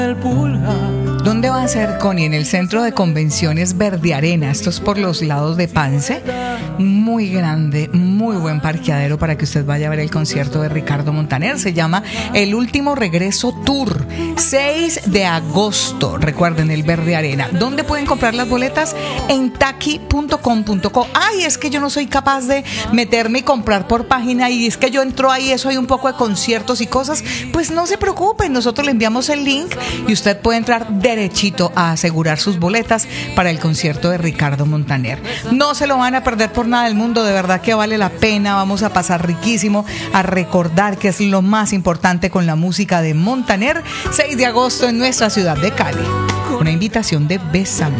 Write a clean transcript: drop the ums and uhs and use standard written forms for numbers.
¿Dónde va a ser, Connie? En el Centro de Convenciones Verde Arena. Esto es por los lados de Pance. Muy grande, muy buen parqueadero para que usted vaya a ver el concierto de Ricardo Montaner. Se llama El Último Regreso Tour. 6 de agosto. Recuerden, el Verde Arena. ¿Dónde pueden comprar las boletas? En taki.com.co. Ay, es que yo no soy capaz de meterme y comprar por página. Y es que yo entro ahí, eso hay un poco de conciertos y cosas. Pues no se preocupen, nosotros le enviamos el link y usted puede entrar derechito a asegurar sus boletas para el concierto de Ricardo Montaner. No se lo van a perder por nada del mundo, de verdad que vale la pena. Vamos a pasar riquísimo, a recordar que es lo más importante con la música de Montaner. 6 de agosto en nuestra ciudad de Cali. Una invitación de Bésame.